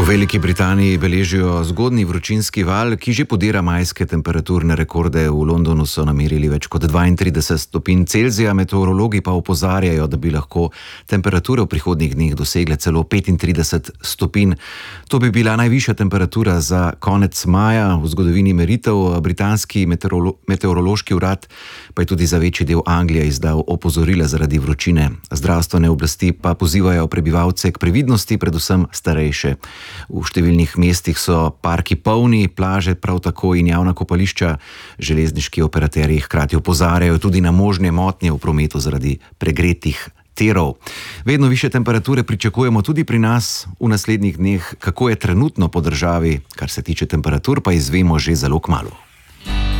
Veliki Britaniji beležijo zgodnji vročinski val, ki že podira majske temperaturne rekorde. V Londonu so namerili več kot 32 stopinj Celzija, meteorologi pa opozarjajo, da bi lahko temperature v prihodnjih dneh dosegle celo 35 stopinj. To bi bila najvišja temperatura za konec maja v zgodovini meritev. Britanski meteorološki urad pa je tudi za večji del Anglije izdal opozorila zaradi vročine. Zdravstvene oblasti pa pozivajo prebivalce k previdnosti, predvsem starejše. V številnih mestih so parki polni, plaže prav tako in javna kopališča. Železniški operaterji hkrati opozarjajo tudi na možne motnje v prometu zaradi pregretih tirov. Vedno višje temperature pričakujemo tudi pri nas v naslednjih dneh. Kako je trenutno po državi, kar se tiče temperatur, pa izvemo že zelo kmalu.